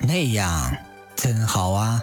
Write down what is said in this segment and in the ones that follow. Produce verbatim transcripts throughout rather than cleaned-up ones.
那样真好啊。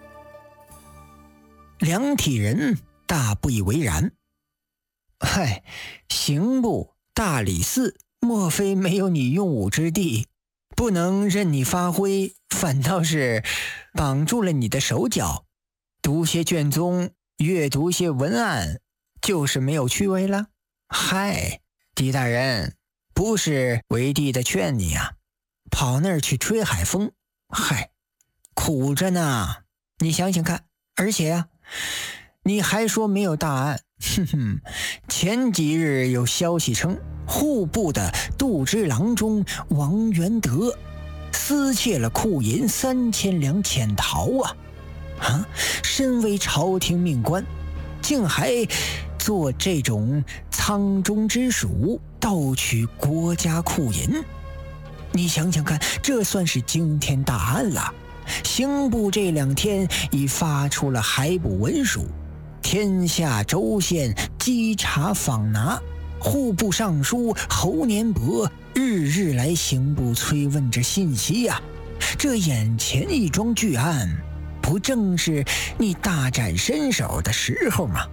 梁体仁大不以为然。嗨，刑部大理寺莫非没有你用武之地，不能任你发挥，反倒是绑住了你的手脚，读些卷宗，阅读些文案，就是没有趣味了。嗨，狄大人，不是为弟的劝你啊，跑那儿去吹海风，嗨，苦着呢。你想想看，而且啊，你还说没有大案，哼哼，前几日有消息称，户部的度支郎中王元德私窃了库银三千两潜逃啊！啊，身为朝廷命官，竟还做这种仓中之鼠，盗取国家库银。你想想看，这算是惊天大案了。刑部这两天已发出了海捕文书，天下州县稽查访拿，户部尚书侯年博日日来刑部催问着信息呀、啊。这眼前一桩巨案，不正是你大展身手的时候吗？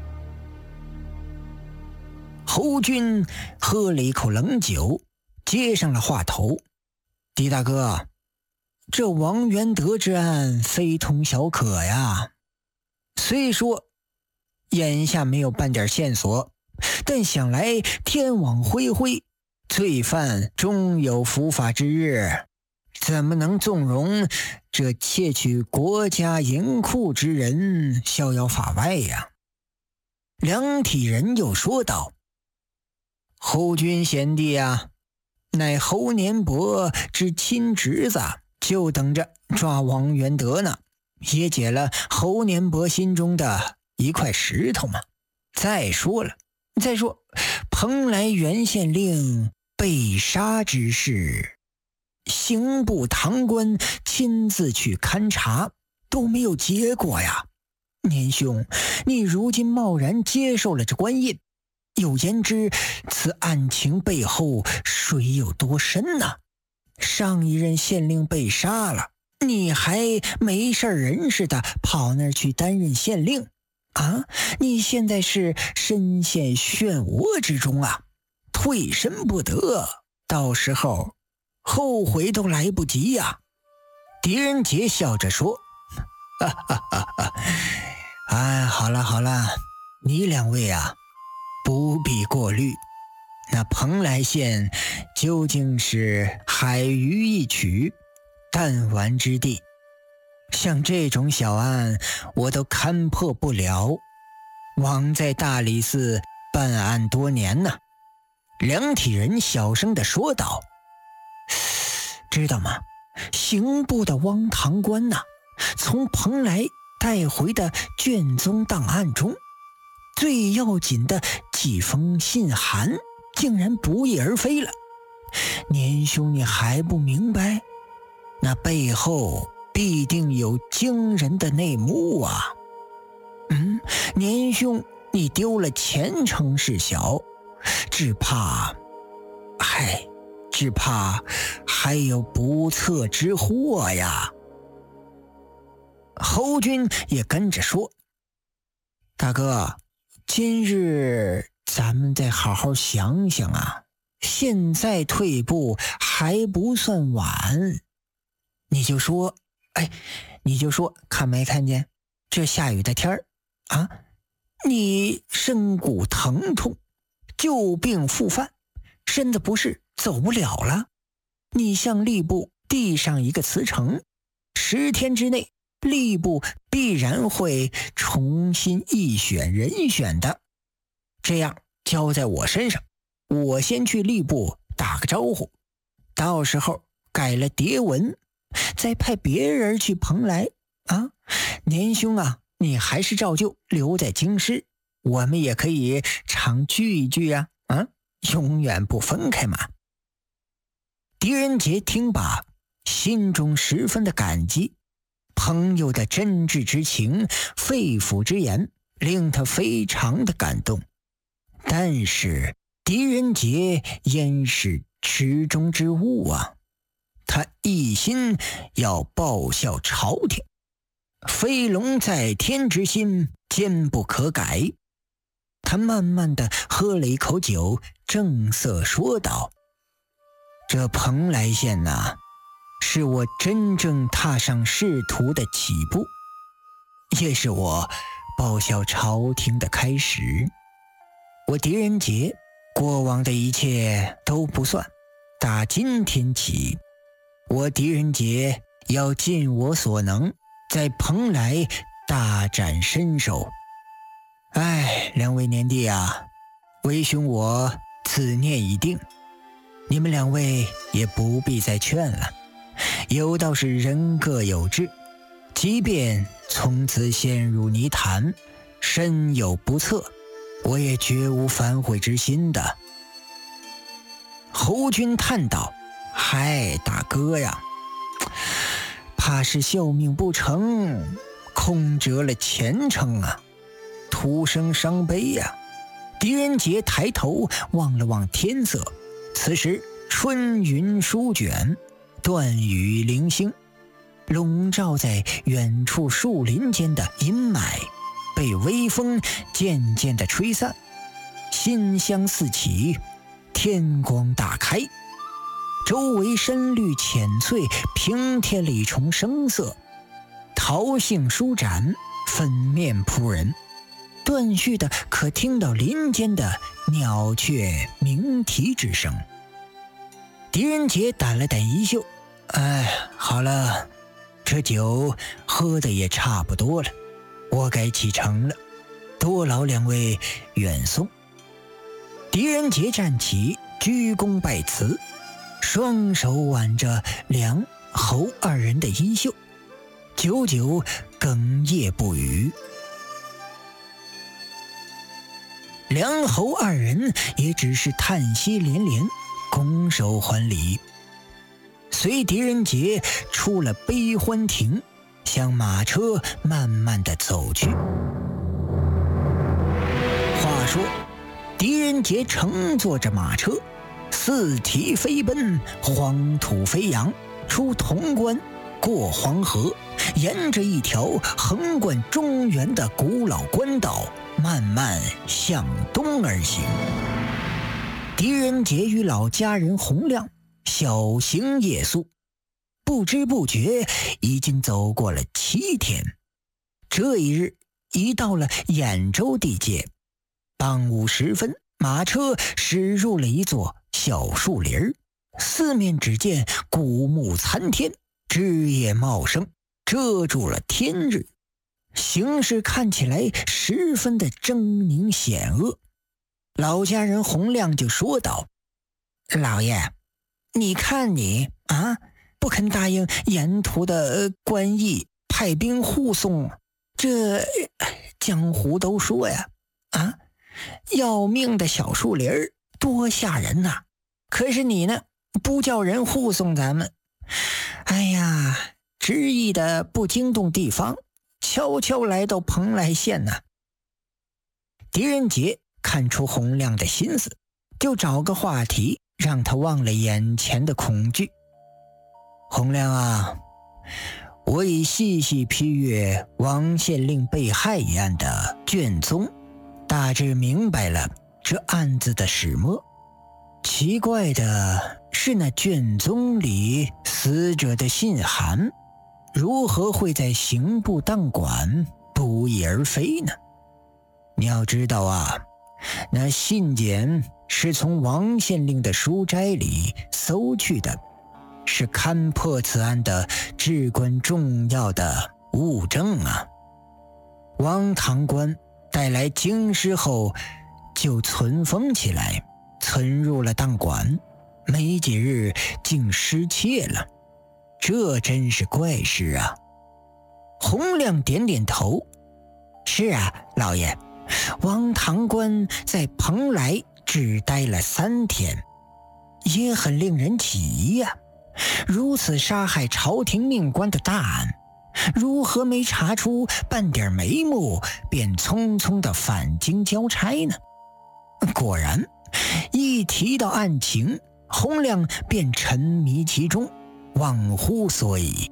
侯军喝了一口冷酒，接上了话头：狄大哥，这王元德之案非同小可呀。虽说眼下没有半点线索，但想来天网恢恢，罪犯终有伏法之日，怎么能纵容这窃取国家银库之人逍遥法外呀？梁体仁又说道：侯君贤弟啊，乃侯年伯之亲侄子，就等着抓王元德呢，也解了侯年伯心中的一块石头嘛。再说了，再说蓬莱原县令被杀之事，刑部堂官亲自去勘察，都没有结果呀。年兄，你如今贸然接受了这官印，有言之此案情背后水有多深呢、啊？上一任县令被杀了，你还没事人似的跑那儿去担任县令啊？你现在是深陷漩涡之中啊，退身不得，到时候后悔都来不及呀、啊。狄仁杰笑着说：哈哈哈哈，哎，好了好了，你两位啊，不必过虑。那蓬莱县究竟是海鱼一曲，弹丸之地，像这种小案我都勘破不了，枉在大理寺办案多年呢。梁体仁小声地说道：知道吗，刑部的汪堂官呐、啊，从蓬莱带回的卷宗档案中，最要紧的几封信函竟然不翼而飞了。年兄，你还不明白？那背后必定有惊人的内幕啊！嗯，年兄，你丢了前程事小，只怕，嗨，只怕还有不测之祸呀。侯军也跟着说：大哥，今日咱们再好好想想啊，现在退步还不算晚。你就说，哎，你就说看没看见这下雨的天儿啊，你身骨疼痛，旧病复犯，身子不适，走不了了，你向吏部递上一个辞呈，十天之内吏部必然会重新议选人选的，这样交在我身上，我先去吏部打个招呼，到时候改了牒文，再派别人去蓬莱啊。年兄啊，你还是照旧留在京师，我们也可以常聚一聚啊，啊，永远不分开嘛。狄仁杰听罢，心中十分的感激，朋友的真挚之情，肺腑之言，令他非常的感动。但是狄仁杰焉是池中之物啊， 他一心要报效朝廷，飞龙在天之心坚不可改。他慢慢地喝了一口酒，正色说道：这蓬莱县呐，是我真正踏上仕途的起步，也是我报效朝廷的开始。我狄仁杰过往的一切都不算，打今天起，我狄仁杰要尽我所能，在蓬莱大展身手。哎，两位年弟啊，为兄我此念已定，你们两位也不必再劝了。有道是人各有志，即便从此陷入泥潭，身有不测，我也绝无反悔之心的。侯军叹道：嗨，大哥呀，怕是效命不成，空折了前程啊，徒生伤悲呀。狄仁杰抬头望了望天色，此时春云舒卷，断雨零星，笼罩在远处树林间的阴霾被微风渐渐地吹散，馨香四起，天光大开，周围深绿浅翠，平添了一重生色，桃杏舒展，粉面扑人，断续的可听到林间的鸟雀鸣啼之声。狄仁杰掸了掸衣袖，哎，好了，这酒喝的也差不多了，我该启程了，多劳两位远送。狄仁杰站起，鞠躬拜辞，双手挽着梁侯二人的衣袖，久久哽咽不语。梁侯二人也只是叹息连连，拱手还礼，随狄仁杰出了悲欢亭，向马车慢慢地走去。话说狄仁杰乘坐着马车，四蹄飞奔，黄土飞扬，出潼关，过黄河，沿着一条横贯中原的古老官道慢慢向东而行。狄仁杰与老家人洪亮小行夜宿，不知不觉已经走过了七天。这一日已到了兖州地界，傍午时分，马车驶入了一座小树林，四面只见古木参天，枝叶茂盛，遮住了天日，形势看起来十分的狰狞险恶。老家人洪亮就说道：老爷，你看你啊，不肯答应沿途的官役派兵护送，这江湖都说呀，啊，要命的小树林多吓人呐！可是你呢，不叫人护送咱们，哎呀，执意的不惊动地方，悄悄来到蓬莱县呐。狄仁杰看出洪亮的心思，就找个话题让他忘了眼前的恐惧。洪亮啊，我已细细批阅王县令被害一案的卷宗，大致明白了这案子的始末。奇怪的是，那卷宗里死者的信函如何会在刑部档馆不翼而飞呢？你要知道啊，那信件是从王县令的书斋里搜去的，是勘破此案的至关重要的物证啊。王堂官带来京师后就存封起来，存入了档馆，没几日竟失窃了，这真是怪事啊。洪亮点点头，是啊，老爷，王堂官在蓬莱只待了三天，也很令人起疑呀、啊。如此杀害朝廷命官的大案，如何没查出半点眉目，便匆匆地返京交差呢？果然，一提到案情，洪亮便沉迷其中， 忘乎所以。